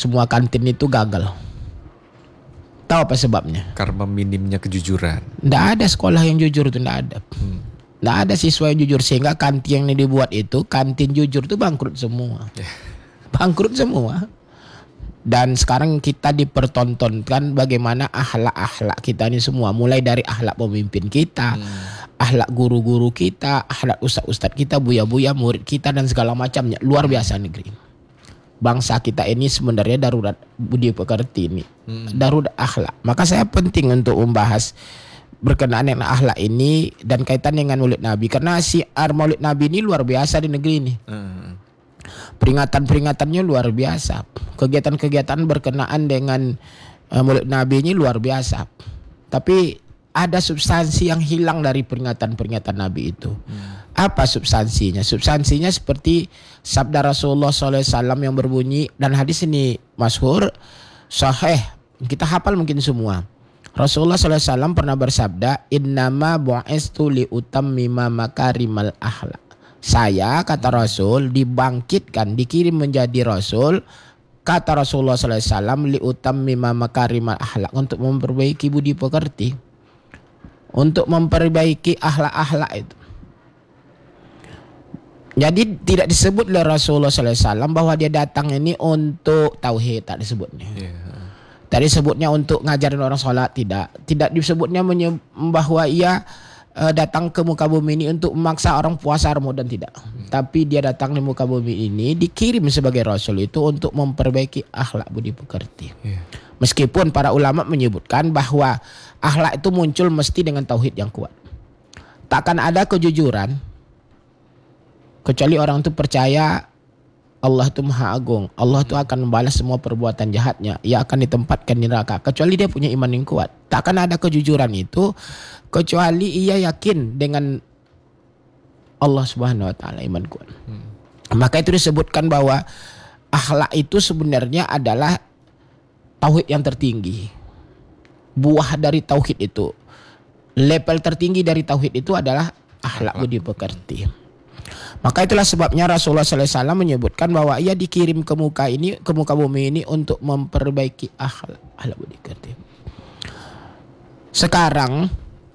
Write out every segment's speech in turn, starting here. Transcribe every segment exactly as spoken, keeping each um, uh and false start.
semua kantin itu gagal. Tahu apa sebabnya? Karena minimnya kejujuran. Nggak ada sekolah yang jujur itu, nggak ada. Hmm. Nggak ada siswa yang jujur, sehingga kantin yang dibuat itu, kantin jujur itu bangkrut semua. Yeah. Bangkrut semua. Dan sekarang kita dipertontonkan bagaimana akhlak-akhlak kita ini semua. Mulai dari akhlak pemimpin kita, hmm. akhlak guru-guru kita, akhlak ustaz-ustaz kita, buya-buya, murid kita, dan segala macamnya. Luar biasa negeri. Bangsa kita ini sebenarnya darurat budi pekerti ini, hmm. darurat akhlak. Maka saya penting untuk membahas berkenaan dengan akhlak ini dan kaitan dengan Maulid Nabi, karena syiar Maulid Nabi ini luar biasa di negeri ini. Hmm. Peringatan-peringatannya luar biasa, kegiatan-kegiatan berkenaan dengan uh, Maulid Nabi ini luar biasa. Tapi ada substansi yang hilang dari peringatan-peringatan Nabi itu. Hmm. Apa substansinya? Substansinya seperti sabda Rasulullah shallallahu alaihi wasallam yang berbunyi, dan hadis ini masyhur, sahih, kita hafal mungkin semua. Rasulullah shallallahu alaihi wasallam pernah bersabda, innama bu'istu li utammima makarimal akhlak. Saya, kata Rasul, dibangkitkan, dikirim menjadi Rasul, kata Rasulullah shallallahu alaihi wasallam, li utammima makarimal akhlak, untuk memperbaiki budi pekerti, untuk memperbaiki akhlak-akhlak itu. Jadi tidak disebut oleh Rasulullah shallallahu alaihi wasallam bahwa dia datang ini untuk tauhid, tak disebutnya. Yeah. Tak disebutnya untuk ngajarin orang sholat, tidak. Tidak disebutnya menye- bahwa ia uh, datang ke muka bumi ini untuk memaksa orang puasa Ramadan, tidak. Hmm. Tapi dia datang di muka bumi ini dikirim sebagai Rasul itu untuk memperbaiki akhlak budi pekerti. Yeah. Meskipun para ulama menyebutkan bahwa akhlak itu muncul mesti dengan tauhid yang kuat. Takkan ada kejujuran kecuali orang itu percaya Allah itu Maha Agung, Allah itu akan membalas semua perbuatan jahatnya, ia akan ditempatkan di neraka, kecuali dia punya iman yang kuat. Takkan ada kejujuran itu kecuali ia yakin dengan Allah Subhanahu wa taala, iman kuat. Hmm. Maka itu disebutkan bahwa akhlak itu sebenarnya adalah tauhid yang tertinggi. Buah dari tauhid itu, level tertinggi dari tauhid itu adalah akhlak budi pekerti. Maka itulah sebabnya Rasulullah shallallahu alaihi wasallam menyebutkan bahwa ia dikirim ke muka ini, ke muka bumi ini untuk memperbaiki akhlak, akhlak budi pekerti. Sekarang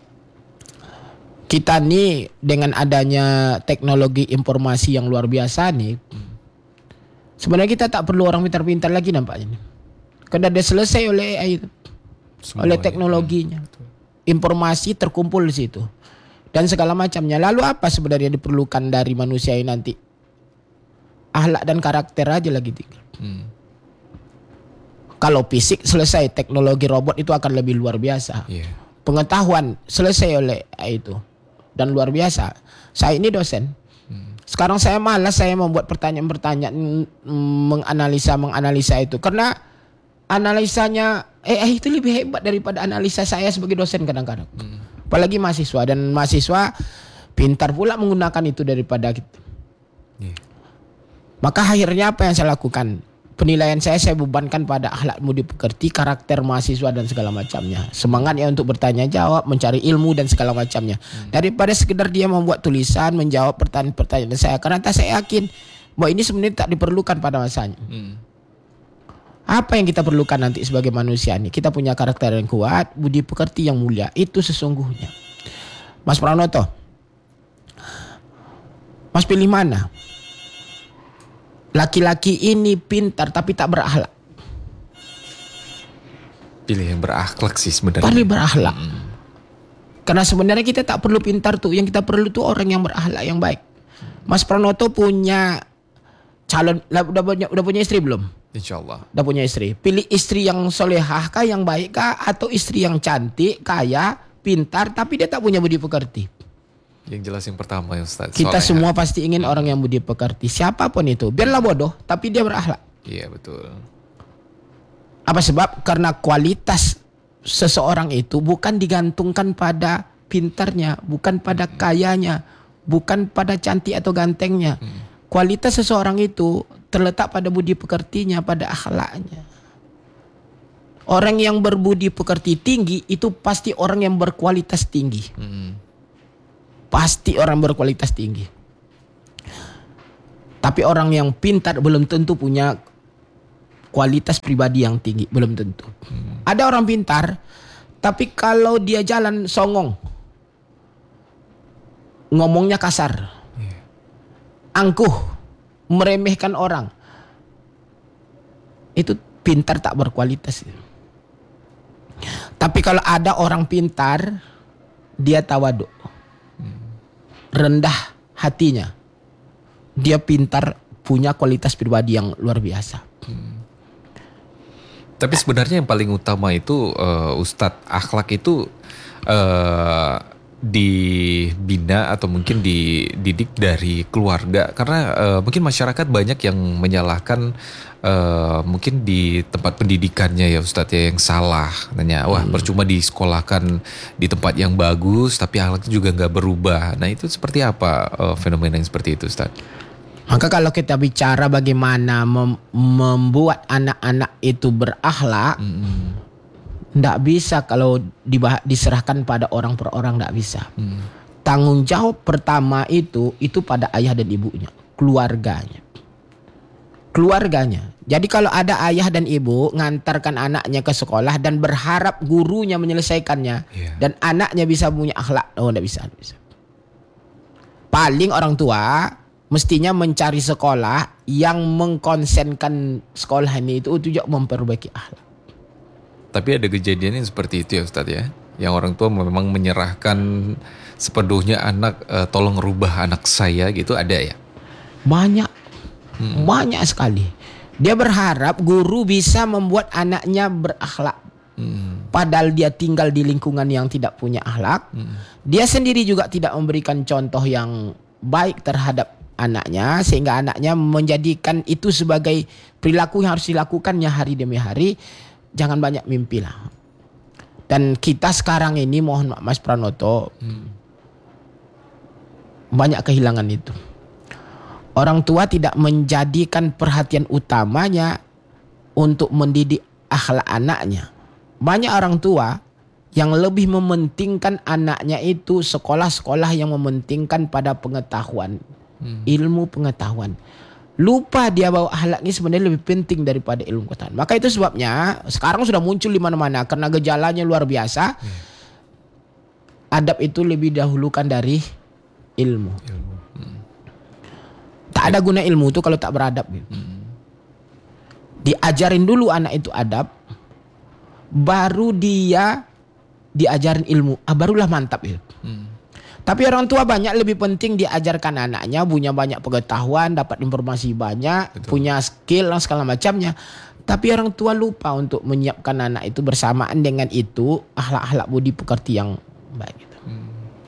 kita nih dengan adanya teknologi informasi yang luar biasa nih, sebenarnya kita tak perlu orang pintar-pintar lagi nampaknya. Karena dia selesai oleh A I itu, oleh teknologinya. Informasi terkumpul di situ. Dan segala macamnya. Lalu apa sebenarnya diperlukan dari manusia ini nanti? Akhlak dan karakter aja lagi tinggal. Hmm. Kalau fisik selesai, teknologi robot itu akan lebih luar biasa. Yeah. Pengetahuan selesai oleh itu dan luar biasa. Saya ini dosen. Hmm. Sekarang saya malas saya membuat pertanyaan-pertanyaan, menganalisa menganalisa itu, karena analisanya A I itu lebih hebat daripada analisa saya sebagai dosen kadang-kadang. Hmm. Apalagi mahasiswa, dan mahasiswa pintar pula menggunakan itu daripada kita. Yeah. Maka akhirnya apa yang saya lakukan? Penilaian saya saya bebankan pada akhlak budi pekerti, karakter mahasiswa dan segala macamnya. Semangatnya untuk bertanya jawab, mencari ilmu dan segala macamnya. Hmm. Daripada sekedar dia membuat tulisan, menjawab pertanyaan-pertanyaan saya. Karena saya yakin bahwa ini sebenarnya tak diperlukan pada masanya. Hmm. Apa yang kita perlukan nanti sebagai manusia ini? Kita punya karakter yang kuat, budi pekerti yang mulia. Itu sesungguhnya. Mas Pranoto, Mas pilih mana? Laki-laki ini pintar tapi tak berakhlak. Pilih yang berakhlak sih sebenarnya. Pilih berakhlak. Hmm. Karena sebenarnya kita tak perlu pintar tuh. Yang kita perlu tuh orang yang berakhlak, yang baik. Mas Pranoto punya calon, udah punya, udah punya istri belum? Insyaallah. Udah punya istri. Pilih istri yang solehah kah, yang baik kah, atau istri yang cantik, kaya, pintar, tapi dia tak punya budi pekerti? Yang jelas yang pertama ya Ustaz. Kita solehah. Semua pasti ingin hmm. orang yang budi pekerti. Siapapun itu, biarlah bodoh, tapi dia berakhlak. Iya betul. Apa sebab? Karena kualitas seseorang itu bukan digantungkan pada pintarnya, bukan pada hmm. kayanya, bukan pada cantik atau gantengnya. Hmm. Kualitas seseorang itu terletak pada budi pekertinya, pada akhlaknya. Orang yang berbudi pekerti tinggi itu pasti orang yang berkualitas tinggi. Hmm. Pasti orang berkualitas tinggi. Tapi orang yang pintar belum tentu punya kualitas pribadi yang tinggi, belum tentu. Hmm. Ada orang pintar, tapi kalau dia jalan songong, ngomongnya kasar, yeah. angkuh, meremehkan orang, itu pintar tak berkualitas. Tapi kalau ada orang pintar, dia tawaduk, hmm. rendah hatinya, dia pintar, punya kualitas pribadi yang luar biasa. Hmm. Tapi sebenarnya yang paling utama itu uh, Ustadz, akhlak itu uh, dibina atau mungkin dididik dari keluarga. Karena uh, mungkin masyarakat banyak yang menyalahkan uh, mungkin di tempat pendidikannya ya Ustadz ya yang salah. Nanya, wah hmm. percuma disekolahkan di tempat yang bagus tapi akhlaknya juga nggak berubah. Nah itu seperti apa uh, fenomena yang seperti itu Ustadz? Maka kalau kita bicara bagaimana mem- membuat anak-anak itu berakhlak, tidak mm-hmm. bisa kalau dibah- diserahkan pada orang per orang, tidak bisa. Mm. Tanggung jawab pertama itu itu pada ayah dan ibunya, keluarganya, keluarganya. Jadi kalau ada ayah dan ibu ngantarkan anaknya ke sekolah dan berharap gurunya menyelesaikannya, yeah. dan anaknya bisa punya akhlak, oh tidak bisa, tidak bisa. Paling orang tua mestinya mencari sekolah yang mengkonsenkan sekolah ini itu untuk memperbaiki akhlak. Tapi ada kejadian yang seperti itu ya Ustadz ya, yang orang tua memang menyerahkan sepenuhnya anak, e, tolong rubah anak saya gitu, ada ya? Banyak, hmm. banyak sekali. Dia berharap guru bisa membuat anaknya berakhlak. Hmm. Padahal dia tinggal di lingkungan yang tidak punya akhlak. Hmm. Dia sendiri juga tidak memberikan contoh yang baik terhadap anaknya, sehingga anaknya menjadikan itu sebagai perilaku yang harus dilakukannya hari demi hari. Jangan banyak mimpi lah. Dan kita sekarang ini, mohon maaf Mas Pranoto, hmm. banyak kehilangan itu. Orang tua tidak menjadikan perhatian utamanya untuk mendidik akhlak anaknya. Banyak orang tua yang lebih mementingkan anaknya itu sekolah-sekolah yang mementingkan pada pengetahuan. Hmm. Ilmu pengetahuan. Lupa dia bahwa akhlak ini sebenarnya lebih penting daripada ilmu pengetahuan. Maka itu sebabnya sekarang sudah muncul di mana-mana karena gejalanya luar biasa. Hmm. Adab itu lebih dahulukan dari ilmu. ilmu. Hmm. Tak ada guna ilmu itu kalau tak beradab. Hmm. Diajarin dulu anak itu adab, baru dia diajarin ilmu. Ah, barulah mantap itu. Hmm. Tapi orang tua banyak lebih penting diajarkan anaknya punya banyak pengetahuan, dapat informasi banyak, betul. Punya skill dan segala macamnya. Tapi orang tua lupa untuk menyiapkan anak itu bersamaan dengan itu akhlak-akhlak budi pekerti yang baik. Gitu. Hmm.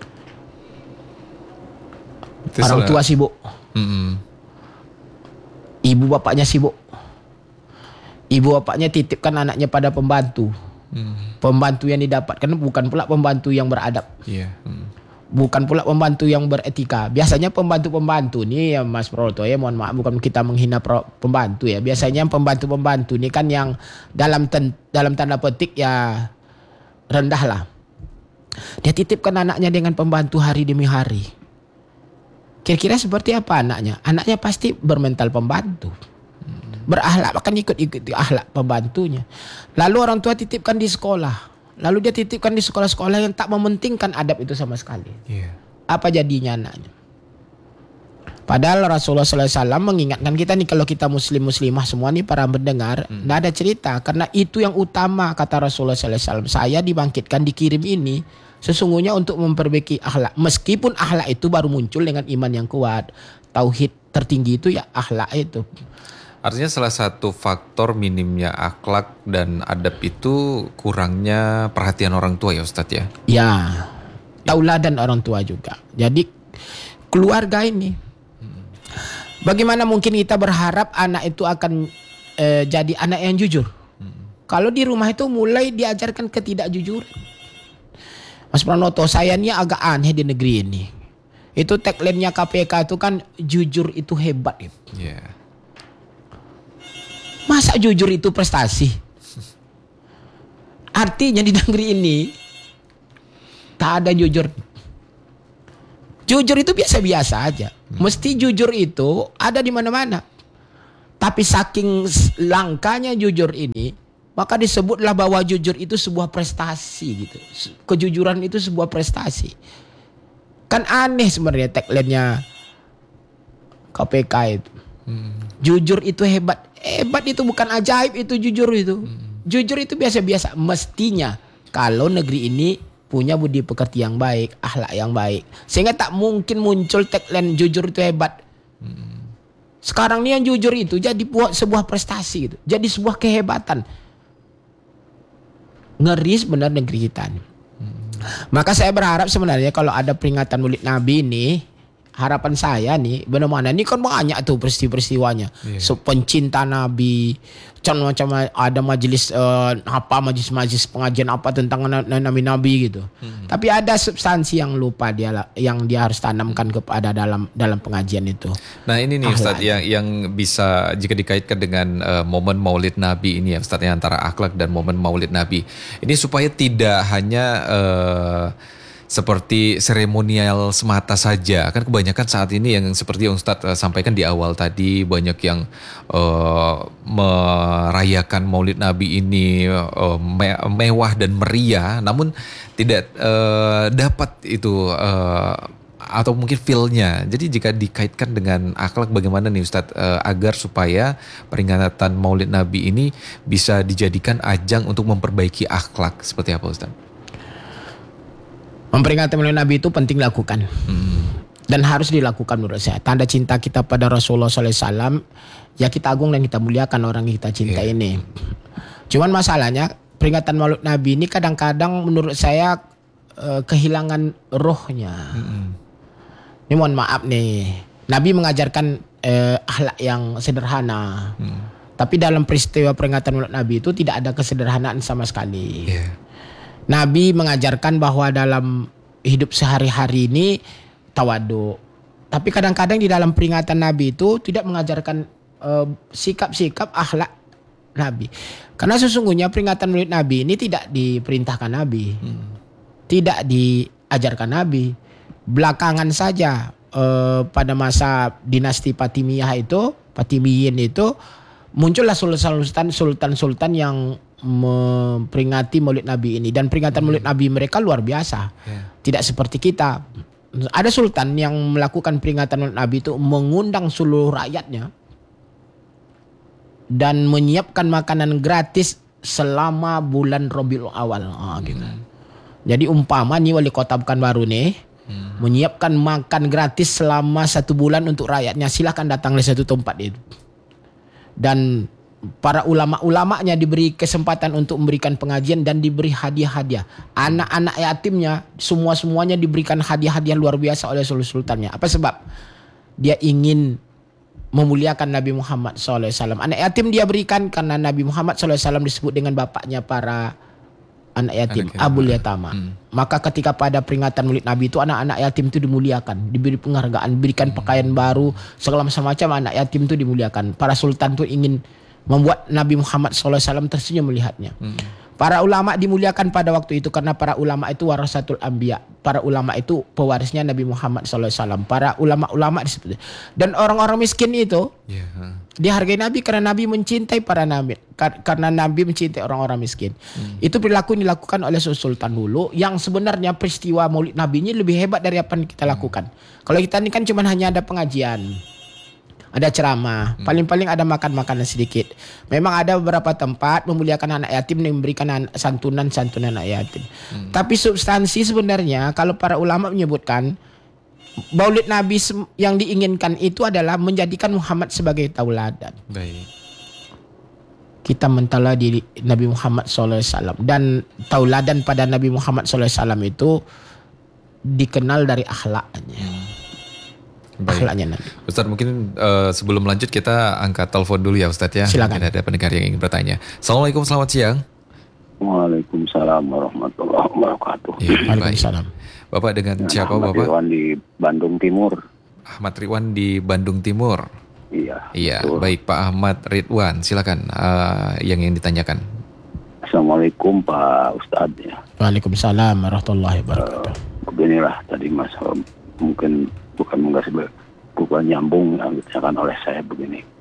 Orang tua sibuk, hmm. ibu bapaknya sibuk, ibu bapaknya titipkan anaknya pada pembantu. Hmm. Pembantu yang didapatkan bukan pula pembantu yang beradab. Yeah. Hmm. Bukan pula pembantu yang beretika. Biasanya pembantu-pembantu nih ya Mas Pranoto ya, mohon maaf bukan kita menghina pembantu ya. Biasanya pembantu-pembantu ini kan yang dalam ten, dalam tanda petik ya rendah lah. Dia titipkan anaknya dengan pembantu hari demi hari. Kira-kira seperti apa anaknya? Anaknya pasti bermental pembantu. Berakhlak, bahkan ikut-ikut akhlak pembantunya. Lalu orang tua titipkan di sekolah. Lalu dia titipkan di sekolah-sekolah yang tak mementingkan adab itu sama sekali. Yeah. Apa jadinya anaknya? Padahal Rasulullah shallallahu alaihi wasallam mengingatkan kita nih, kalau kita muslim-muslimah semua nih para pendengar, hmm. Nggak ada cerita. Karena itu yang utama kata Rasulullah shallallahu alaihi wasallam. Saya dibangkitkan, dikirim ini sesungguhnya untuk memperbaiki akhlak. Meskipun akhlak itu baru muncul dengan iman yang kuat. Tauhid tertinggi itu ya akhlak itu. Artinya salah satu faktor minimnya akhlak dan adab itu kurangnya perhatian orang tua ya Ustadz ya? Ya, tauladan orang tua juga. Jadi keluarga ini, hmm. bagaimana mungkin kita berharap anak itu akan eh, jadi anak yang jujur? Hmm. Kalau di rumah itu mulai diajarkan ketidakjujuran. Mas Pranoto, saya ini agak aneh di negeri ini. Itu tagline-nya K P K itu kan jujur itu hebat. Iya. Yeah. Masa jujur itu prestasi? Artinya di negeri ini tak ada jujur. Jujur itu biasa-biasa aja. Mesti jujur itu ada di mana-mana. Tapi saking langkanya jujur ini, maka disebutlah bahwa jujur itu sebuah prestasi gitu. Kejujuran itu sebuah prestasi. Kan aneh sebenarnya tagline-nya K P K itu. Hmm. Jujur itu hebat. Hebat itu bukan ajaib, itu jujur itu. Hmm. Jujur itu biasa-biasa. Mestinya kalau negeri ini punya budi pekerti yang baik, akhlak yang baik, sehingga tak mungkin muncul tagline jujur itu hebat. Hmm. Sekarang ini yang jujur itu jadi buat sebuah prestasi gitu. Jadi sebuah kehebatan. Ngeri sebenarnya negeri kita nih. Hmm. Maka saya berharap sebenarnya kalau ada peringatan Maulid Nabi ini, harapan saya nih, benar-benar ini kan banyak tuh peristiwa-peristiwanya. Yeah. So, pencinta Nabi, macam-macam ada majelis uh, apa majelis-majelis pengajian apa tentang Nabi-Nabi gitu. Hmm. Tapi ada substansi yang lupa dia, yang dia harus tanamkan kepada dalam dalam pengajian itu. Nah ini nih Ustadz yang yang bisa jika dikaitkan dengan uh, momen Maulid Nabi ini ya Ustadz, antara akhlak dan momen Maulid Nabi ini supaya tidak hanya uh, seperti seremonial semata saja. Kan kebanyakan saat ini yang seperti yang Ustadz uh, sampaikan di awal tadi, banyak yang uh, merayakan Maulid Nabi ini uh, me- mewah dan meriah, namun tidak uh, dapat itu uh, atau mungkin feel-nya. Jadi jika dikaitkan dengan akhlak, bagaimana nih Ustadz uh, agar supaya peringatan Maulid Nabi ini bisa dijadikan ajang untuk memperbaiki akhlak, seperti apa Ustadz? Memperingati Maulid Nabi itu penting dilakukan. Hmm. Dan harus dilakukan menurut saya. Tanda cinta kita pada Rasulullah shallallahu alaihi wasallam, ya kita agung dan kita muliakan orang yang kita cinta yeah. ini. Cuman masalahnya peringatan Maulid Nabi ini kadang-kadang menurut saya uh, kehilangan rohnya. Hmm. Ini mohon maaf nih. Nabi mengajarkan uh, akhlak yang sederhana. Hmm. Tapi dalam peristiwa peringatan Maulid Nabi itu tidak ada kesederhanaan sama sekali. Yeah. Nabi mengajarkan bahwa dalam hidup sehari-hari ini tawadhu. Tapi kadang-kadang di dalam peringatan Nabi itu tidak mengajarkan uh, sikap-sikap akhlak Nabi. Karena sesungguhnya peringatan Maulid Nabi ini tidak diperintahkan Nabi. Hmm. Tidak diajarkan Nabi. Belakangan saja uh, pada masa dinasti Fatimiyah itu, Fatimiyin itu, muncullah sultan-sultan yang memperingati Maulid Nabi ini, dan peringatan hmm. Maulid Nabi mereka luar biasa. Yeah. Tidak seperti kita. Ada sultan yang melakukan peringatan Maulid Nabi itu mengundang seluruh rakyatnya dan menyiapkan makanan gratis selama bulan Rabiul Awal. Ah, gitu. Hmm. Jadi umpama nih wali kota Pekanbaru nih hmm. menyiapkan makan gratis selama satu bulan untuk rakyatnya, silakan datang di satu tempat itu. Dan para ulama-ulamanya diberi kesempatan untuk memberikan pengajian dan diberi hadiah-hadiah. Anak-anak yatimnya semua-semuanya diberikan hadiah-hadiah luar biasa oleh sultannya. Apa sebab? Dia ingin memuliakan Nabi Muhammad shallallahu alaihi wasallam. Anak yatim dia berikan karena Nabi Muhammad shallallahu alaihi wasallam disebut dengan bapaknya para anak yatim, anak Abul Yatama. Hmm. Maka ketika pada peringatan Maulid Nabi itu anak-anak yatim itu dimuliakan, diberi penghargaan, diberikan hmm. pakaian baru, segala macam-macam anak yatim itu dimuliakan. Para sultan itu ingin membuat Nabi Muhammad shallallahu alaihi wasallam tersenyum melihatnya. Hmm. Para ulama dimuliakan pada waktu itu karena para ulama itu warasatul anbiya. Para ulama itu pewarisnya Nabi Muhammad shallallahu alaihi wasallam. Para ulama-ulama disebut. Dan orang-orang miskin itu yeah. dihargai Nabi karena Nabi mencintai para nabi. Karena Nabi mencintai orang-orang miskin. Hmm. Itu perilaku yang dilakukan oleh sultan dulu, yang sebenarnya peristiwa Maulid Nabi ini lebih hebat dari apa yang kita lakukan. Hmm. Kalau kita ini kan cuma hanya ada pengajian, ada ceramah, hmm. paling-paling ada makan-makanan sedikit. Memang ada beberapa tempat memuliakan anak yatim dan memberikan santunan-santunan anak yatim. Hmm. Tapi substansi sebenarnya kalau para ulama menyebutkan Maulid Nabi yang diinginkan itu adalah menjadikan Muhammad sebagai tauladan. Baik. Kita mentaladi Nabi Muhammad shallallahu alaihi wasallam, dan tauladan pada Nabi Muhammad shallallahu alaihi wasallam itu dikenal dari akhlaknya. Hmm. Baik. Ustadz, mungkin uh, sebelum lanjut kita angkat telepon dulu ya Ustadz ya. Silakan. Mungkin ada pendengar yang ingin bertanya. Assalamualaikum, selamat siang. Waalaikumsalam warahmatullahi wabarakatuh. Ya, Waalaikumsalam. Bapak dengan ya, siapa Ahmad Bapak? Ridwan di Bandung Timur. Ahmad Ridwan di Bandung Timur. Iya. Iya, betul. Baik Pak Ahmad Ridwan, silakan uh, yang ingin ditanyakan. Assalamualaikum Pak Ustadz ya. Waalaikumsalam warahmatullahi wabarakatuh. Uh, beginilah tadi Mas, mungkin bukan menggak bukan nyambung yang ditanyakan oleh saya begini.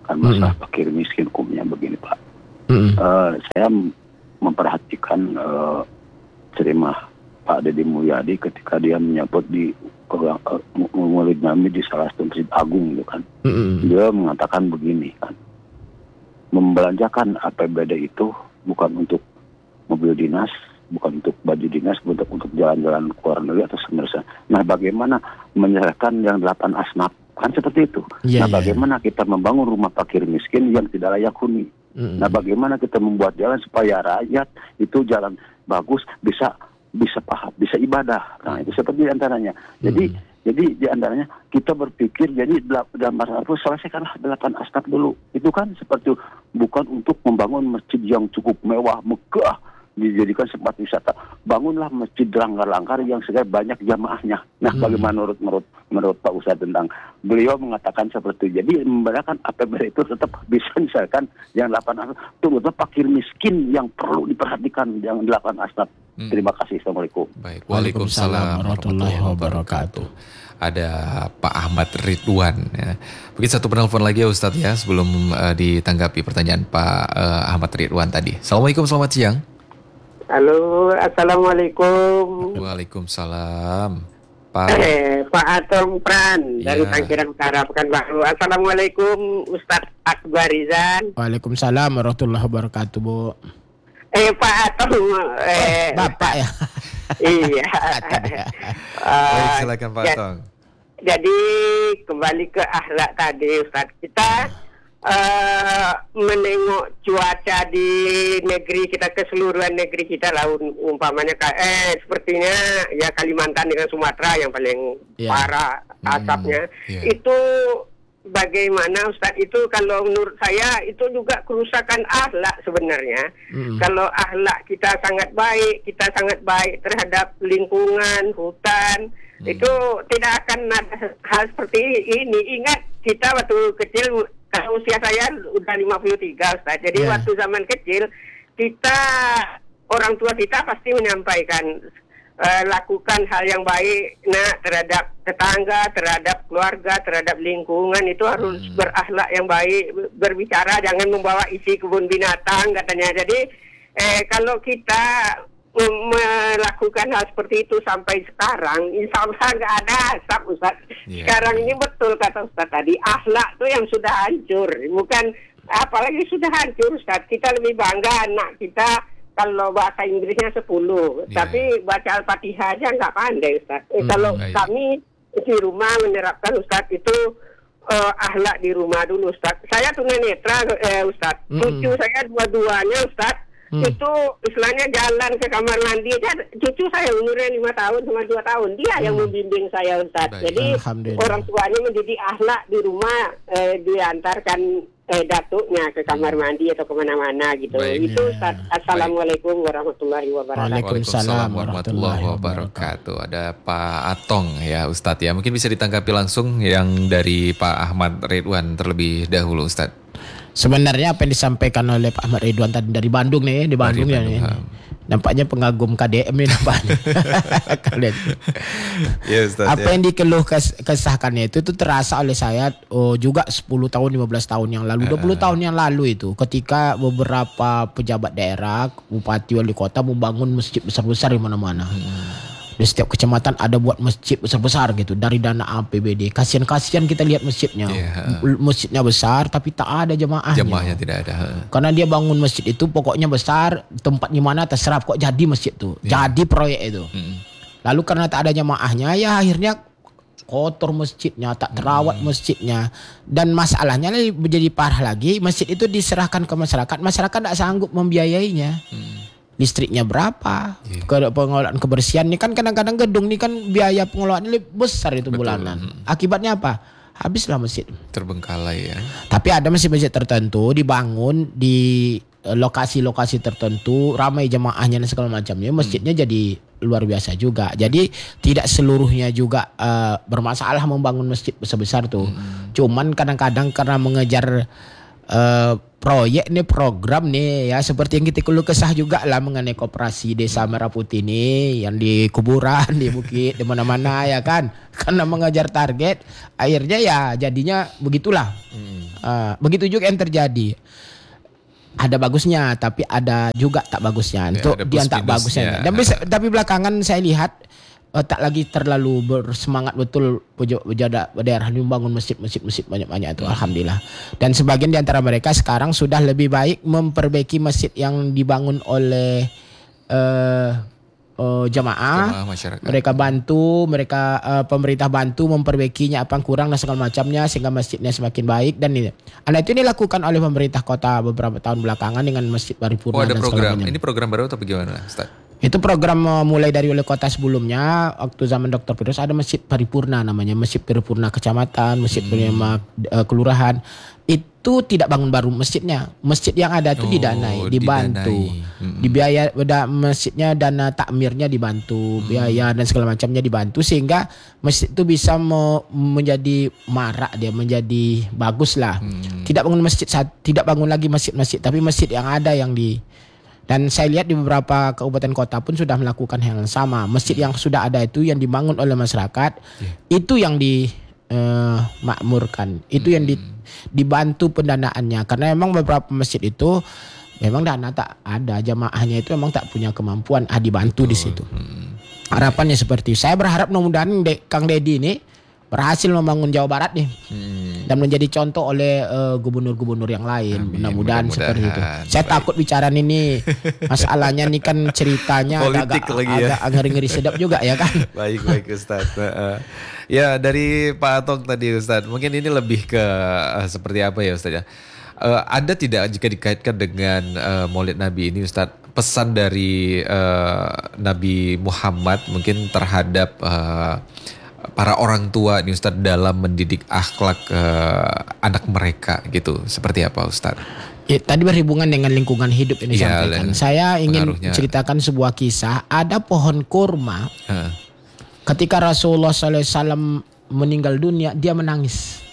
kan masalah Mm-mm. fakir miskin hukumnya begini Pak. Mm-mm. Eh, saya memperhatikan eh, ceramah Pak Deddy Mulyadi ketika dia menyebut di uh, uh, Maulid Nabi di salah satu masjid agung gitu kan. Mm-mm. Dia mengatakan begini kan, membelanjakan A P B D itu bukan untuk mobil dinas, bukan untuk baju dinas, untuk untuk jalan-jalan ke luar negeri atau sebenarnya. Nah, bagaimana menyerahkan yang delapan asnaf kan seperti itu. Yeah, nah, yeah. bagaimana kita membangun rumah fakir miskin yang tidak layak huni. Mm-mm. Nah, bagaimana kita membuat jalan supaya rakyat itu jalan bagus, bisa bisa paham, bisa ibadah. Nah, itu seperti antaranya. Jadi, Hmm. jadi di antaranya kita berpikir, jadi dalam bahasa Arab selesaikanlah delapan asnaf dulu. Itu kan seperti bukan untuk membangun masjid yang cukup mewah, megah, dijadikan tempat wisata. Bangunlah masjid langgar-langgar yang segala banyak jamaahnya. Nah, Hmm. bagaimana menurut menurut menurut Pak Ustadz tentang beliau mengatakan seperti itu. Jadi membedakan A P B D itu tetap bisa misalkan yang delapan asnaf itu betul fakir miskin yang perlu diperhatikan yang delapan asnaf. Hmm. Terima kasih. Assalamualaikum. Baik, Waalaikumsalam Waalaikumsalam warahmatullahi wabarakatuh. Ada Pak Ahmad Ridwan. Ya. Mungkin satu penelpon lagi ya Ustadz ya sebelum uh, ditanggapi pertanyaan Pak uh, Ahmad Ridwan tadi. Assalamualaikum, selamat siang. Halo, assalamualaikum. Waalaikumsalam. Pak Eh, Pak Atom Pran dari Iya. Tangkiran Utara Pekanbaru. Assalamualaikum, Ustadz Akbar Rizan. Waalaikumsalam warahmatullahi wabarakatuh, Bu. Eh, Pak Atom. Eh, Bapak ya. Iya. Baik, Eh, silakan Pak ya- Tong. Jadi kembali ke akhlak tadi, Ustadz. Kita eh, menengok cuaca di negeri kita, keseluruhan negeri kita lah, um- umpamanya ka- eh sepertinya ya Kalimantan dengan Sumatera yang paling Ya. parah asapnya. ya. Itu bagaimana Ustadz, itu kalau menurut saya itu juga kerusakan akhlak sebenarnya. Mm. Kalau akhlak kita sangat baik, kita sangat baik terhadap lingkungan, hutan, Hmm. itu tidak akan ada hal seperti ini. Ingat kita waktu kecil, kalau usia saya udah lima puluh tiga Ustaz. Jadi Yeah. waktu zaman kecil kita, orang tua kita pasti menyampaikan eh, lakukan hal yang baik nah terhadap tetangga, terhadap keluarga, terhadap lingkungan, itu harus Hmm. berakhlak yang baik, berbicara jangan membawa isi kebun binatang katanya. Jadi eh, kalau kita mm, melakukan hal seperti itu sampai sekarang, insya Allah nggak ada asap Ustaz. Iya. Sekarang ini betul kata Ustaz tadi, akhlak tuh yang sudah hancur, bukan apalagi sudah hancur Ustaz. Kita lebih bangga anak kita kalau bahasa Inggrisnya sepuluh, Iya. tapi baca Al-Fatihah aja nggak pandai Ustaz. Eh, Hmm, kalau baik. kami di rumah menerapkan Ustaz itu eh, akhlak di rumah dulu Ustaz. Saya tunanetra eh, Ustaz. Mm-mm. Cucu saya dua-duanya Ustaz. Hmm. Itu istilahnya jalan ke kamar mandi aja, cucu saya umurnya lima tahun sama dua tahun, dia yang membimbing saya Ustaz. Baik. Jadi Alhamdulillah. orang tuanya mendidik akhlak di rumah, eh, diantarkan eh, datuknya ke kamar mandi atau kemana-mana gitu. Baik. Itu Ustaz. Assalamualaikum warahmatullahi wabarakatuh. Waalaikumsalam warahmatullahi wabarakatuh. Ada Pak Atong ya Ustadz ya. Mungkin bisa ditanggapi langsung yang dari Pak Ahmad Ridwan terlebih dahulu Ustadz. Sebenarnya apa yang disampaikan oleh Pak Ahmad Ridwan tadi dari Bandung nih, di Bandung ya Bandung, nih. ha. Nampaknya pengagum K D M nih nampaknya. Kalian. Ya Ustadz Apa yang dikeluh kes- kesahkannya itu itu terasa oleh saya oh, juga sepuluh tahun lima belas tahun yang lalu, dua puluh tahun yang lalu itu ketika beberapa pejabat daerah, bupati, wali kota membangun masjid besar-besar di mana-mana. Di setiap kecamatan ada buat masjid besar-besar gitu dari dana A P B D. Kasihan-kasihan kita lihat masjidnya. Iya. M- Masjidnya besar tapi tak ada jemaahnya. Jemaahnya tidak ada. ha. Karena dia bangun masjid itu pokoknya besar, tempatnya mana terserah kok jadi masjid tuh. Iya. Jadi proyek itu. Mm. Lalu karena tak ada jemaahnya ya akhirnya kotor masjidnya, tak terawat Hmm. masjidnya. Dan masalahnya lagi menjadi parah lagi, masjid itu diserahkan ke masyarakat. Masyarakat tak sanggup membiayainya. Mm. Listriknya berapa? Iya. Ke pengelolaan kebersihan ini kan kadang-kadang gedung ini kan biaya pengelolaannya lebih besar itu Betul. bulanan. Hmm. Akibatnya apa? Habislah masjid. Terbengkalai ya. Tapi ada masjid-masjid tertentu dibangun di eh, lokasi-lokasi tertentu, ramai jemaahnya dan segala macamnya, masjidnya jadi luar biasa juga. Jadi tidak seluruhnya juga eh, bermasalah membangun masjid besar-besar tuh. Cuman kadang-kadang karena mengejar uh, proyek nih, program nih ya seperti yang kita keluh kesah juga lah mengenai koperasi Desa Merah Putih ini yang di kuburan, di bukit, di mana-mana ya kan, karena mengejar target akhirnya ya jadinya begitulah. Hmm. Uh, begitu juga yang terjadi. Ada bagusnya tapi ada juga tak bagusnya. Ya, untuk dia tak bagusnya. Dan bisa, tapi belakangan saya lihat Uh, tak lagi terlalu bersemangat betul pejabat daerah membangun masjid-masjid masjid banyak-banyak itu, alhamdulillah. Dan sebagian di antara mereka sekarang sudah lebih baik memperbaiki masjid yang dibangun oleh uh, uh, jamaah, jamaah masyarakat. Mereka bantu, mereka uh, pemerintah bantu memperbaikinya apa yang kurang dan segala macamnya sehingga masjidnya semakin baik. Dan ini, nah itu dilakukan oleh pemerintah kota beberapa tahun belakangan dengan Masjid Paripurna. Oh ada dan program, ini program baru atau bagaimana, Ustaz? Itu program uh, mulai dari wali kota sebelumnya waktu zaman Doktor Firdaus ada Masjid Paripurna namanya, Masjid Paripurna Kecamatan, Masjid hmm. Paripurna uh, Kelurahan. Itu tidak bangun baru masjidnya. Masjid yang ada itu oh, didanai, dibantu. Hmm. Dibiaya da, masjidnya dana takmirnya dibantu, hmm. biaya dan segala macamnya dibantu sehingga masjid itu bisa me, menjadi marak dia, menjadi bagus lah. Hmm. Tidak bangun masjid, tidak bangun lagi masjid-masjid, tapi masjid yang ada yang di. Dan saya lihat di beberapa kabupaten kota pun sudah melakukan hal yang sama. Masjid yang sudah ada itu yang dibangun oleh masyarakat, yeah. itu yang dimakmurkan, uh, itu hmm. yang di, dibantu pendanaannya. Karena memang beberapa masjid itu memang dana tak ada, jamaahnya itu memang tak punya kemampuan, ah dibantu Betul. Di situ. Hmm. Harapannya seperti saya berharap mudah-mudahan De, Kang Deddy ini berhasil membangun Jawa Barat nih hmm. dan menjadi contoh oleh uh, gubernur-gubernur yang lain. Amin, mudah-mudahan, mudah-mudahan seperti itu. Saya baik. Takut bicara ini masalahnya nih kan ceritanya politik agak, lagi ya. agak ngeri-ngeri sedap juga ya kan. Baik baik Ustaz. Uh, ya dari Pak Atong tadi Ustaz, mungkin ini lebih ke uh, seperti apa ya Ustaz ya? Uh, ada tidak jika dikaitkan dengan uh, Maulid Nabi ini Ustaz, pesan dari uh, Nabi Muhammad mungkin terhadap uh, para orang tua nih Ustadz dalam mendidik akhlak uh, anak mereka gitu, seperti apa Ustadz? Ya, tadi berhubungan dengan lingkungan hidup ini ya, sampaikan. Saya ingin ceritakan sebuah kisah. Ada pohon kurma. Huh. Ketika Rasulullah shallallahu alaihi wasallam meninggal dunia, dia menangis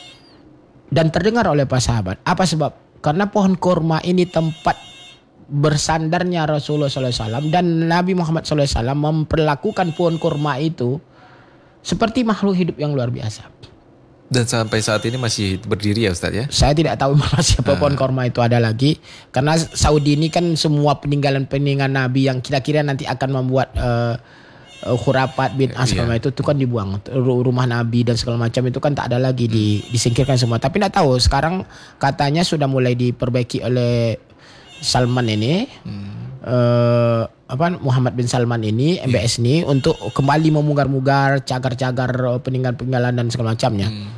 dan terdengar oleh para sahabat. Apa sebab? Karena pohon kurma ini tempat bersandarnya Rasulullah shallallahu alaihi wasallam dan Nabi Muhammad shallallahu alaihi wasallam memperlakukan pohon kurma itu seperti makhluk hidup yang luar biasa. Dan sampai saat ini masih berdiri ya Ustaz ya? Saya tidak tahu siapa pohon kurma itu ada lagi. Karena Saudi ini kan semua peninggalan-peninggalan Nabi yang kira-kira nanti akan membuat uh, uh, khurafat bid'ah segala macam itu, itu kan dibuang. Rumah Nabi dan segala macam itu kan tak ada lagi, hmm. di, disingkirkan semua. Tapi tidak tahu sekarang katanya sudah mulai diperbaiki oleh Salman ini. Hmm. Uh, apa Muhammad bin Salman ini, M B S yeah. ini untuk kembali memugar-mugar cagar-cagar peninggalan-peninggalan dan segala macamnya. Hmm.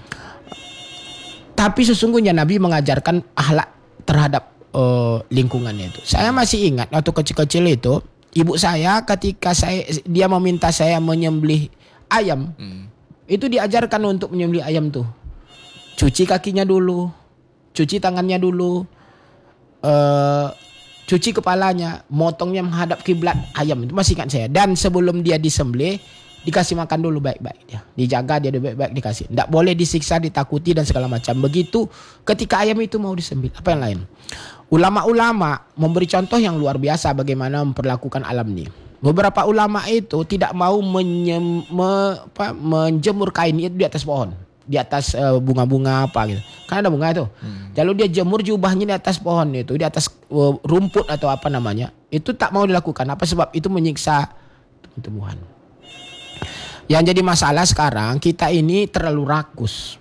Tapi sesungguhnya Nabi mengajarkan akhlak terhadap uh, lingkungannya itu. Saya masih ingat waktu kecil-kecil itu, ibu saya ketika saya dia meminta saya menyembelih ayam, hmm. itu diajarkan untuk menyembelih ayam tuh. Cuci kakinya dulu, cuci tangannya dulu, uh, cuci kepalanya, motongnya menghadap kiblat ayam, itu masih ingat saya. Dan sebelum dia disembelih, dikasih makan dulu baik-baik dia. Dijaga dia baik-baik dikasih. Tidak boleh disiksa, ditakuti dan segala macam. Begitu ketika ayam itu mau disembelih. Apa yang lain? Ulama-ulama memberi contoh yang luar biasa bagaimana memperlakukan alam ini. Beberapa ulama itu tidak mau menyem, me, apa, menjemur kain itu di atas pohon. Di atas uh, bunga-bunga apa gitu. Kan ada bunga itu. Hmm. Lalu dia jemur jubahnya di atas pohon itu, di atas uh, rumput atau apa namanya. Itu tak mau dilakukan. Apa sebab? Itu menyiksa tumbuhan. Yang jadi masalah sekarang, kita ini terlalu rakus.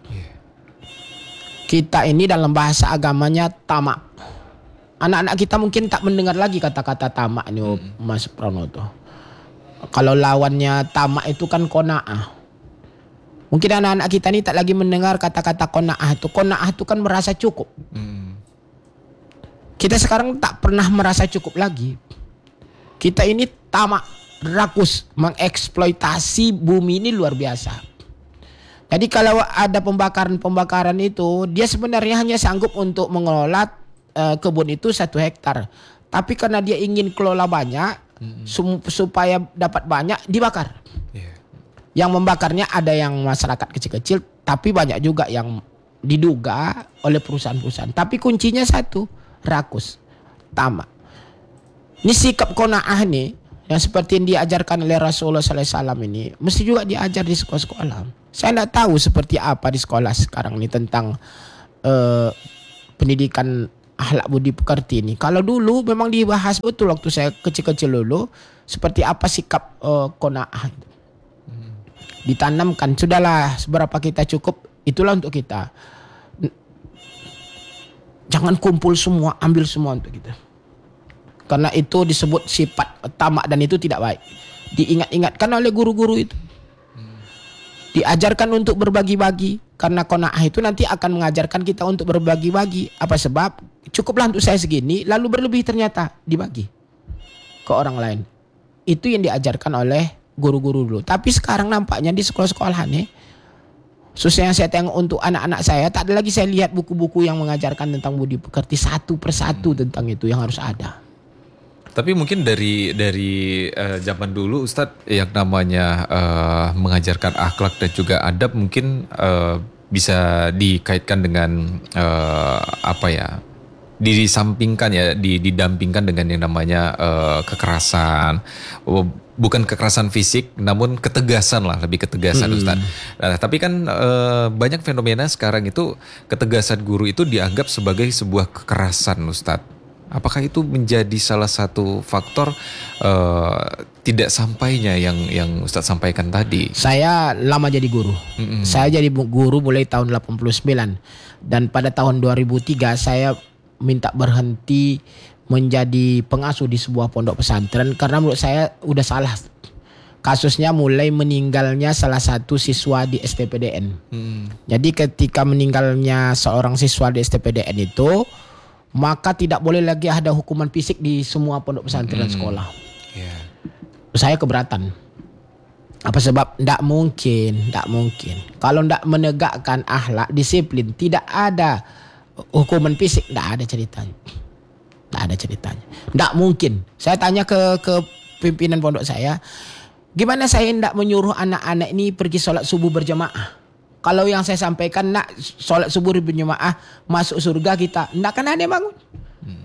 Kita ini dalam bahasa agamanya tamak. Anak-anak kita mungkin tak mendengar lagi kata-kata tamak ini, hmm. Mas Pranoto. Kalau lawannya tamak itu kan qanaah. Mungkin anak-anak kita ini tak lagi mendengar kata-kata qanaah itu. Qanaah itu kan merasa cukup. Hmm. Kita sekarang tak pernah merasa cukup lagi. Kita ini tamak, rakus, mengeksploitasi bumi ini luar biasa. Jadi kalau ada pembakaran-pembakaran itu, dia sebenarnya hanya sanggup untuk mengelola uh, kebun itu satu hektar. Tapi karena dia ingin kelola banyak, hmm. supaya dapat banyak, dibakar. Yeah. Yang membakarnya ada yang masyarakat kecil-kecil, tapi banyak juga yang diduga oleh perusahaan-perusahaan. Tapi kuncinya satu, rakus, tamak. Ini sikap qanaah nih yang seperti yang diajarkan oleh Rasulullah sallallahu alaihi wasallam ini mesti juga diajar di sekolah-sekolah. Saya tidak tahu seperti apa di sekolah sekarang ini tentang uh, pendidikan akhlak budi pekerti ini. Kalau dulu memang dibahas betul waktu saya kecil-kecil dulu seperti apa sikap uh, qanaah itu. Ditanamkan, sudahlah seberapa kita cukup itulah untuk kita. Jangan kumpul semua, ambil semua untuk kita. Karena itu disebut sifat tamak dan itu tidak baik. Diingat-ingatkan oleh guru-guru itu. Diajarkan untuk berbagi-bagi. Karena qanaah itu nanti akan mengajarkan kita untuk berbagi-bagi. Apa sebab? Cukuplah untuk saya segini, lalu berlebih ternyata dibagi ke orang lain. Itu yang diajarkan oleh guru-guru dulu. Tapi sekarang nampaknya di sekolah-sekolah nih, khususnya yang saya tengok untuk anak-anak saya, tak ada lagi saya lihat buku-buku yang mengajarkan tentang budi pekerti satu persatu tentang itu yang harus ada. Tapi mungkin dari dari uh, zaman dulu Ustadz yang namanya uh, mengajarkan akhlak dan juga adab mungkin uh, bisa dikaitkan dengan uh, apa ya? Disampingkan ya, didampingkan dengan yang namanya uh, kekerasan. Oh, bukan kekerasan fisik, namun ketegasan lah, lebih ketegasan hmm. Ustadz. Nah, tapi kan e, banyak fenomena sekarang itu ketegasan guru itu dianggap sebagai sebuah kekerasan Ustadz. Apakah itu menjadi salah satu faktor e, tidak sampainya yang yang Ustadz sampaikan tadi? Saya lama jadi guru. Mm-hmm. Saya jadi guru mulai tahun delapan puluh sembilan dan pada tahun dua ribu tiga saya minta berhenti menjadi pengasuh di sebuah pondok pesantren karena menurut saya udah salah. Kasusnya mulai meninggalnya salah satu siswa di S T P D N. Hmm. Jadi ketika meninggalnya seorang siswa di S T P D N itu, maka tidak boleh lagi ada hukuman fisik di semua pondok pesantren hmm. sekolah. Yeah. Saya keberatan. Apa sebab? Tidak mungkin, tidak mungkin. Kalau tidak menegakkan akhlak, disiplin, tidak ada hukuman fisik, tidak ada ceritanya. Tidak ada ceritanya. Tidak mungkin. Saya tanya ke ke pimpinan pondok saya, gimana saya tidak menyuruh anak-anak ini pergi sholat subuh berjamaah? Kalau yang saya sampaikan, nak sholat subuh berjamaah masuk surga kita, tidak akan ada yang bangun. Hmm.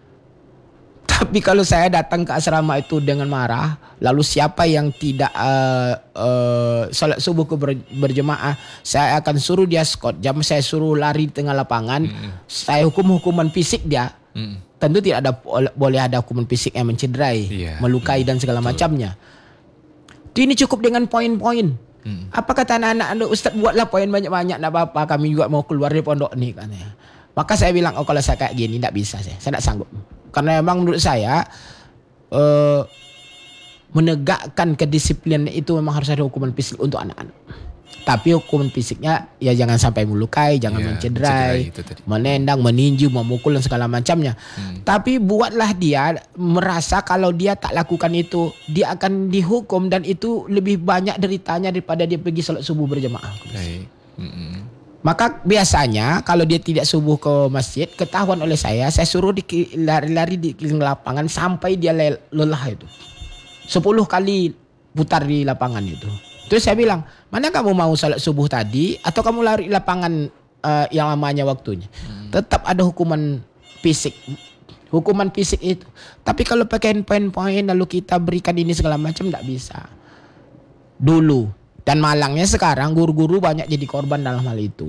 Tapi kalau saya datang ke asrama itu dengan marah, lalu siapa yang tidak uh, uh, sholat subuh ke ber, berjemaah, saya akan suruh dia skot. Jam saya suruh lari di tengah lapangan, hmm. saya hukum hukuman fisik dia. Hmm. Tentu tidak ada boleh ada hukuman fisik yang mencederai, yeah. melukai hmm. dan segala Betul. macamnya. Ini cukup dengan poin-poin. Hmm. Apa kata anak-anak, Ustaz buatlah poin banyak-banyak, tidak apa-apa, kami juga mau keluar dari pondok nih kan. Maka saya bilang, oh kalau saya kayak gini tidak bisa saya, saya tidak sanggup. Karena memang menurut saya uh, menegakkan kedisiplinan itu memang harus ada hukuman fisik untuk anak-anak. Tapi hukuman fisiknya ya jangan sampai melukai, jangan ya, mencederai, menendang, meninju, memukul dan segala macamnya. Hmm. Tapi buatlah dia merasa kalau dia tak lakukan itu, dia akan dihukum dan itu lebih banyak deritanya daripada dia pergi salat subuh berjamaah. Baik. Hmm. Maka biasanya kalau dia tidak subuh ke masjid, ketahuan oleh saya, saya suruh di, lari-lari di lapangan sampai dia lelah itu. Sepuluh kali putar di lapangan itu. Terus saya bilang, mana kamu mau salat subuh tadi atau kamu lari lapangan uh, yang lamanya waktunya? Hmm. Tetap ada hukuman fisik. Hukuman fisik itu. Tapi kalau pakai poin-poin lalu kita berikan ini segala macam, tidak bisa. Dulu. Dan malangnya sekarang guru-guru banyak jadi korban dalam hal itu.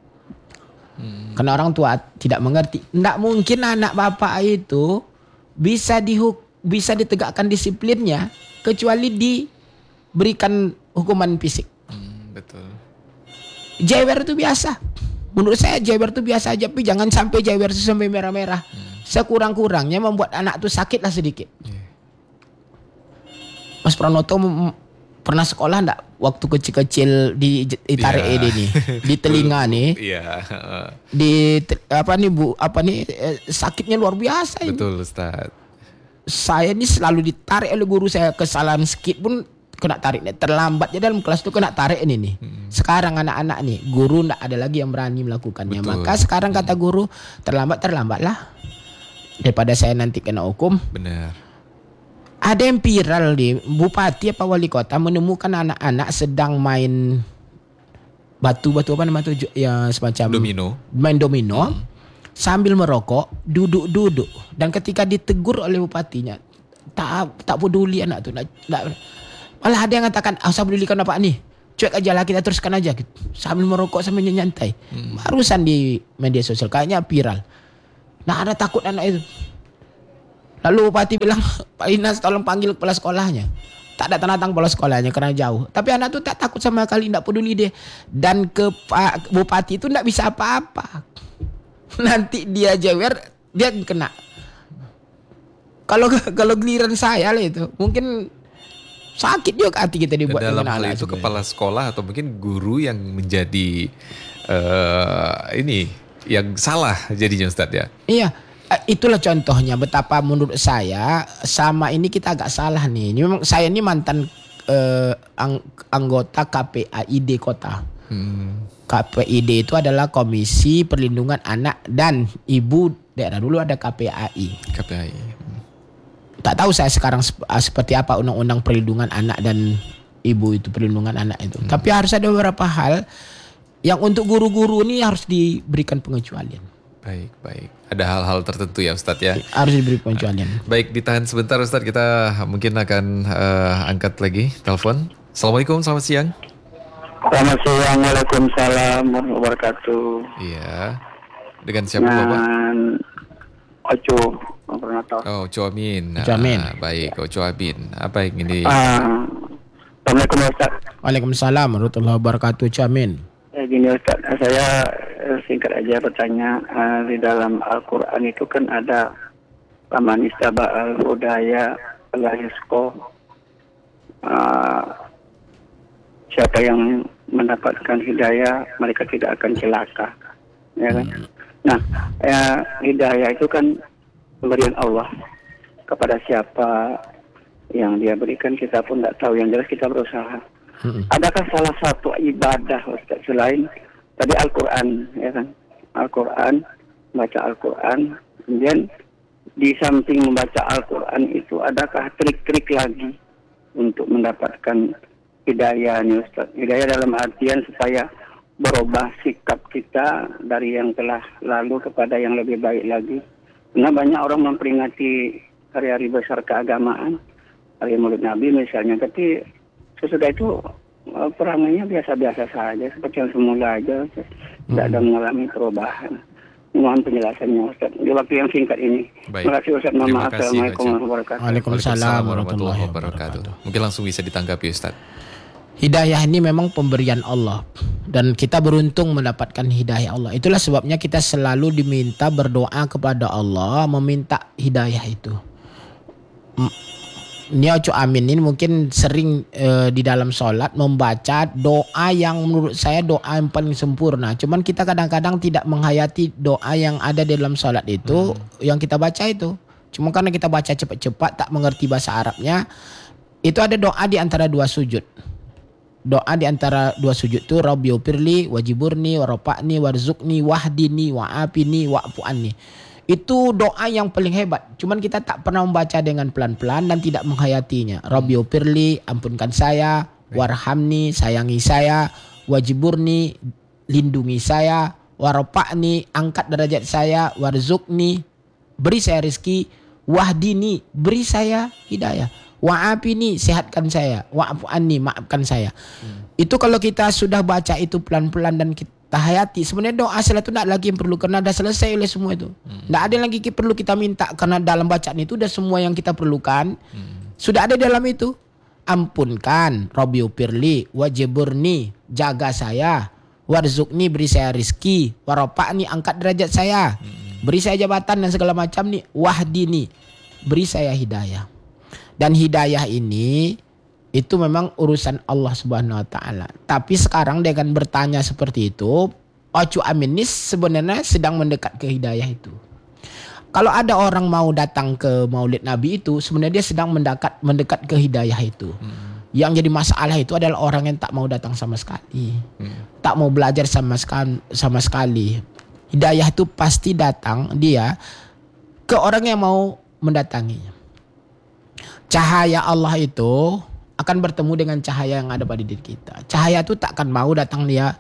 Hmm. Karena orang tua tidak mengerti. Tidak mungkin anak bapak itu bisa dihuk bisa ditegakkan disiplinnya kecuali diberikan hukuman fisik. Hmm, betul. Jewer itu biasa. Menurut saya jewer itu biasa aja, tapi jangan sampai jewer itu sampai merah-merah. Hmm. Sekurang-kurangnya membuat anak itu sakit lah sedikit. Yeah. Mas Pranoto m- pernah sekolah enggak waktu kecil-kecil di ditarik yeah. ini nih, di telinga nih. Iya. Yeah. Di apa nih Bu? Apa nih sakitnya luar biasa ini. Betul, Ustaz. Saya ini selalu ditarik oleh guru saya, kesalahan sedikit pun kena tarik. Terlambat ya dalam kelas itu kena tarik ini nih. Hmm. Sekarang anak-anak nih, guru enggak ada lagi yang berani melakukannya. Betul. Maka sekarang kata guru, terlambat terlambatlah. Daripada saya nanti kena hukum. Benar. Ada yang viral nih, bupati apa wali kota menemukan anak-anak sedang main batu-batu apa namanya tuh ya semacam Domino. main domino hmm. sambil merokok, duduk-duduk, dan ketika ditegur oleh bupatinya tak tak peduli anak tuh, nak, nak, malah ada yang mengatakan ah, saya pedulikan apa nih, cuek aja lah kita teruskan aja gitu. Sambil merokok sambil nyantai. Hmm. Barusan di media sosial kayaknya viral. Nah ada takut anak itu. Lalu bupati bilang, Pak Inas tolong panggil kepala sekolahnya. Tak datang-datang kepala sekolahnya karena jauh. Tapi anak tuh tak takut sama sekali, tidak peduli dia. Dan ke Pak Bupati itu tidak bisa apa-apa. Nanti dia jewer, dia kena. Kalau kalau giliran saya lah itu, mungkin sakit juga hati kita dibuat. Dalam hal itu sebenarnya. Kepala sekolah atau mungkin guru yang menjadi uh, ini yang salah jadinya Ustadz ya. Iya. Itulah contohnya betapa menurut saya sama ini kita agak salah nih. Ini memang saya ini mantan eh, ang, anggota K P A I D Kota. Hmm. K P I D itu adalah Komisi Perlindungan Anak dan Ibu Daerah. Dulu ada K P A I. K P A I. Hmm. Tak tahu saya sekarang seperti apa undang-undang perlindungan anak dan ibu itu, perlindungan anak itu. Hmm. Tapi harus ada beberapa hal yang untuk guru-guru ini harus diberikan pengecualian. Baik, baik. Ada hal-hal tertentu ya Ustadz ya. Harus diberi pengecualian. Baik, ditahan sebentar Ustadz. Kita mungkin akan uh, angkat lagi telepon. Assalamualaikum, selamat siang. Selamat siang, Waalaikumsalam warahmatullahi wabarakatuh. Iya. Dengan siapa Bapak? Dengan Oco, pernah tahu. Oh, Oco Amin. Oco Amin. Ah, baik, Oco Amin. Apa yang ini? Uh, Assalamualaikum Ustaz. Waalaikumsalam warahmatullahi wabarakatuh, Oco Amin. Ya, gini Ustaz, saya singkat aja bertanya, uh, di dalam Al-Quran itu kan ada Faman istaba al-hudaya al-yasko, uh, siapa yang mendapatkan hidayah mereka tidak akan celaka, ya kan? Nah, ya, hidayah itu kan pemberian Allah kepada siapa yang dia berikan kita pun tidak tahu, yang jelas kita berusaha. Adakah salah satu ibadah Ustaz selain tadi Al-Quran, ya kan? Al-Quran, baca Al-Quran, kemudian di samping membaca Al-Quran itu adakah trik-trik lagi untuk mendapatkan hidayah nih Ustaz? Hidayah dalam artian supaya berubah sikap kita dari yang telah lalu kepada yang lebih baik lagi. Karena banyak orang memperingati hari-hari besar keagamaan, hari Maulid Nabi misalnya, tapi sesudah itu perangainya biasa-biasa saja, seperti yang semula aja, Ustaz. Tidak ada mengalami perubahan. Mohon penjelasannya Ustaz di waktu yang singkat ini. Baik. Terima kasih Ustaz. Mama. Assalamualaikum warahmatullahi wabarakatuh. Waalaikumsalam warahmatullahi wabarakatuh. Mungkin langsung bisa ditanggapi Ustaz. Hidayah ini memang pemberian Allah dan kita beruntung mendapatkan hidayah Allah. Itulah sebabnya kita selalu diminta berdoa kepada Allah meminta hidayah itu. Ini Oco Amin ini mungkin sering e, di dalam sholat membaca doa yang menurut saya doa yang paling sempurna. Cuman kita kadang-kadang tidak menghayati doa yang ada di dalam sholat itu, hmm. yang kita baca itu. Cuma karena kita baca cepat-cepat tak mengerti bahasa Arabnya, itu ada doa di antara dua sujud. Doa di antara dua sujud itu Rabbi firli wajiburni warofa'ni warzukni wahdini wa'afini wa'fu'anni. Itu doa yang paling hebat. Cuman kita tak pernah membaca dengan pelan-pelan dan tidak menghayatinya. Rabbi firli, ampunkan saya, warhamni, sayangi saya, wajiburni, lindungi saya, warofa'ni, angkat derajat saya, warzukni, beri saya rezeki, wahdini, beri saya hidayah, wa'afini, sehatkan saya, wa'fu'anni, maafkan saya. Hmm. Itu kalau kita sudah baca itu pelan-pelan dan kita hayati, sebenarnya doa setelah itu tidak lagi yang perlu karena dah selesai oleh semua itu. Tidak hmm. ada lagi yang perlu kita minta karena dalam bacaan itu sudah semua yang kita perlukan. Hmm. Sudah ada dalam itu. Ampunkan, Rabbi firli, wajiburni, jaga saya, warzukni, beri saya rizki, warofa'ni, angkat derajat saya, hmm. beri saya jabatan dan segala macam nih, wahdini, beri saya hidayah. Dan hidayah ini itu memang urusan Allah Subhanahu wa taala. Tapi sekarang dengan bertanya seperti itu, Oco Amin ini sebenarnya sedang mendekat ke hidayah itu. Kalau ada orang mau datang ke Maulid Nabi itu, sebenarnya dia sedang mendekat mendekat ke hidayah itu. Hmm. Yang jadi masalah itu adalah orang yang tak mau datang sama sekali. Hmm. Tak mau belajar sama sekali, sama sekali. Hidayah itu pasti datang dia ke orang yang mau mendatanginya. Cahaya Allah itu akan bertemu dengan cahaya yang ada pada diri kita. Cahaya itu tak akan mau datang dia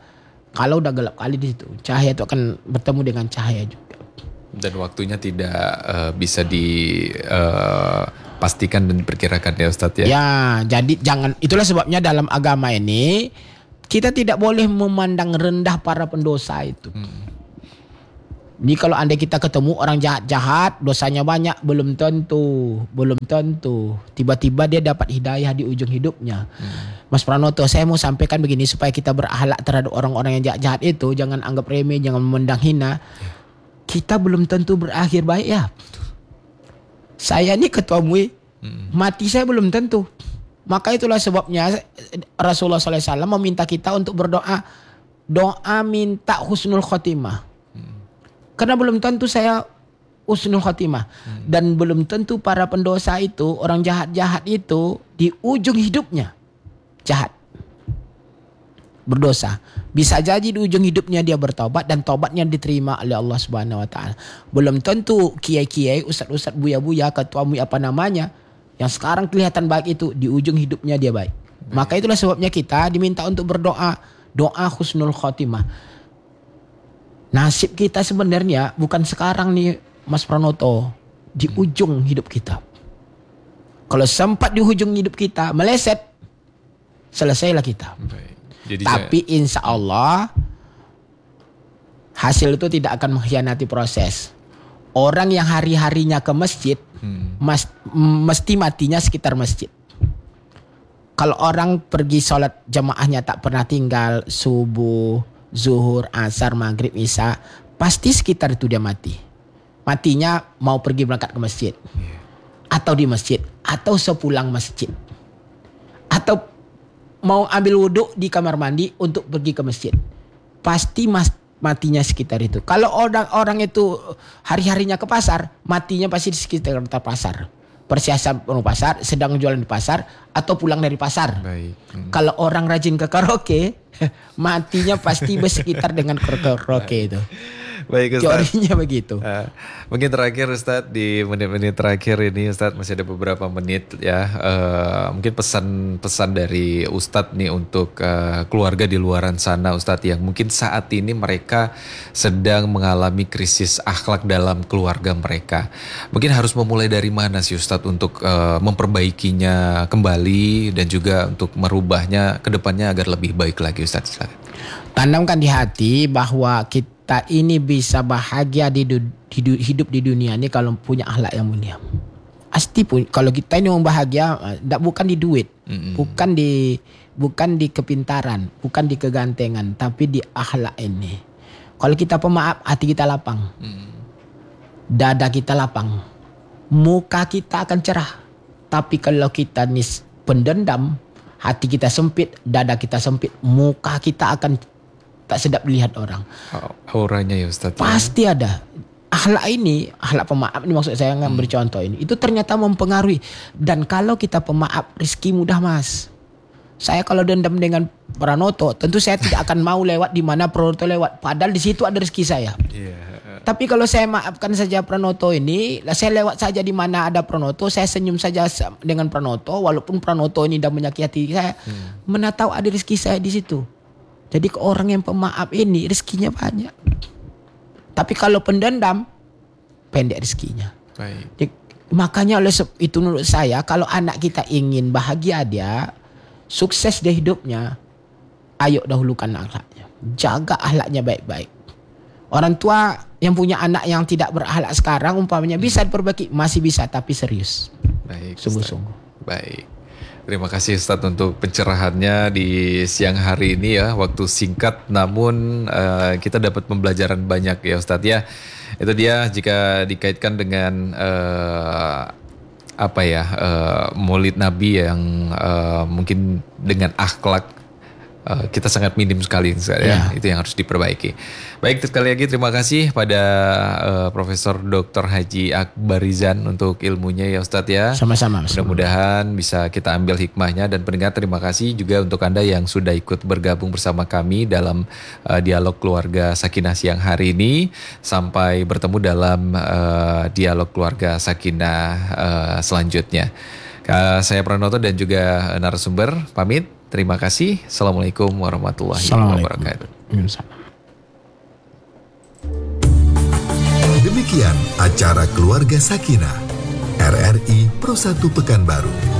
Kalau udah gelap kali di situ, cahaya itu akan bertemu dengan cahaya juga. Dan waktunya tidak uh, bisa dipastikan uh, dan diperkirakan ya Ustadz ya. Ya, jadi jangan, itulah sebabnya dalam agama ini kita tidak boleh memandang rendah para pendosa itu. Hmm. Jadi kalau andai kita ketemu orang jahat-jahat, dosanya banyak, belum tentu, belum tentu. Tiba-tiba dia dapat hidayah di ujung hidupnya. Hmm. Mas Pranoto, saya mau sampaikan begini supaya kita berakhlak terhadap orang-orang yang jahat-jahat itu, jangan anggap remeh, jangan memandang hina. Kita belum tentu berakhir baik ya. Saya ini ketua M U I, hmm. mati saya belum tentu. Maka itulah sebabnya Rasulullah shallallahu alaihi wasallam meminta kita untuk berdoa, doa minta husnul khotimah. Karena belum tentu saya husnul khotimah. Hmm. Dan belum tentu para pendosa itu, orang jahat-jahat itu di ujung hidupnya jahat, berdosa. Bisa jadi di ujung hidupnya dia bertobat dan tobatnya diterima oleh Allah Subhanahu wa taala. Belum tentu kiai-kiai, ustaz-ustaz, buya-buya, ketua M U I apa namanya, yang sekarang kelihatan baik itu di ujung hidupnya dia baik. Hmm. Maka itulah sebabnya kita diminta untuk berdoa, doa husnul khotimah. Nasib kita sebenarnya bukan sekarang nih Mas Pranoto, di hmm. ujung hidup kita. Kalau sempat di ujung hidup kita meleset, selesailah kita. Baik. Jadi tapi saya... insya Allah hasil itu tidak akan mengkhianati proses. Orang yang hari-harinya ke masjid, hmm. mas, mesti matinya sekitar masjid. Kalau orang pergi sholat jamaahnya tak pernah tinggal, subuh, zuhur, asar, maghrib, isya, pasti sekitar itu dia mati. Matinya mau pergi berangkat ke masjid, atau di masjid, atau sepulang masjid, atau mau ambil wudhu di kamar mandi untuk pergi ke masjid. Pasti mas, matinya sekitar itu. Kalau orang-orang itu hari-harinya ke pasar, matinya pasti di sekitar pasar. Persiasan penuh pasar, sedang jualan di pasar, atau pulang dari pasar. Baik. Hmm. Kalau orang rajin ke karaoke, matinya pasti bersekitar dengan karaoke itu. Baik Ustaz. Teorinya begitu. Uh, mungkin terakhir Ustaz, di menit-menit terakhir ini Ustaz, masih ada beberapa menit ya. Uh, mungkin pesan-pesan dari Ustaz nih untuk uh, keluarga di luaran sana Ustaz, yang mungkin saat ini mereka sedang mengalami krisis akhlak dalam keluarga mereka. Mungkin harus memulai dari mana sih Ustaz untuk uh, memperbaikinya kembali dan juga untuk merubahnya ke depannya agar lebih baik lagi Ustaz. Tanamkan di hati bahwa kita kita ini bisa bahagia di, du, di du, hidup di dunia ini kalau punya akhlak yang mulia. Pasti pun kalau kita ini mau bahagia, bukan di duit, mm-hmm. bukan di bukan di kepintaran, bukan di kegantengan, tapi di akhlak ini. Kalau kita pemaaf, hati kita lapang, mm-hmm. dada kita lapang, muka kita akan cerah. Tapi kalau kita ini pendendam, hati kita sempit, dada kita sempit, muka kita akan tak sedap dilihat orang. Auranya ya Ustaz. Pasti ya? Ada. Akhlak ini, akhlak pemaaf ini maksud saya ngambil hmm. contoh ini. Itu ternyata mempengaruhi. Dan kalau kita pemaaf, rezeki mudah Mas. Saya kalau dendam dengan Pranoto, tentu saya tidak akan mau lewat di mana Pranoto lewat. Padahal di situ ada rezeki saya. Yeah. Tapi kalau saya maafkan saja Pranoto ini, saya lewat saja di mana ada Pranoto, saya senyum saja dengan Pranoto, walaupun Pranoto ini dah menyakiti saya, hmm. mana tahu ada rezeki saya di situ. Jadi ke orang yang pemaaf ini rezekinya banyak. Tapi kalau pendendam, pendek rezekinya. Baik. Jadi, makanya oleh itu menurut saya, kalau anak kita ingin bahagia dia, sukses di hidupnya, ayo dahulukan akhlaknya. Jaga akhlaknya baik-baik. Orang tua yang punya anak yang tidak berakhlak sekarang, umpamanya bisa diperbaiki, masih bisa, tapi serius. Baik. Sungguh-sungguh. Baik. Terima kasih Ustadz untuk pencerahannya di siang hari ini ya. Waktu singkat namun uh, kita dapat pembelajaran banyak ya Ustadz ya. Itu dia jika dikaitkan dengan uh, apa ya uh, Maulid Nabi yang uh, mungkin dengan akhlak uh, kita sangat minim sekali ya. Ya. Itu yang harus diperbaiki. Baik, sekali lagi terima kasih pada uh, Profesor Doktor Haji Akbarizan untuk ilmunya ya Ustadz ya. Sama-sama. Mudah-mudahan bisa kita ambil hikmahnya, dan pendengar terima kasih juga untuk Anda yang sudah ikut bergabung bersama kami dalam uh, dialog keluarga Sakinah siang hari ini. Sampai bertemu dalam uh, dialog keluarga Sakinah uh, selanjutnya. Uh, saya Pranoto dan juga narasumber pamit. Terima kasih. Assalamualaikum warahmatullahi Assalamualaikum. wabarakatuh. Demikian acara Keluarga Sakinah R R I Pro satu Pekanbaru.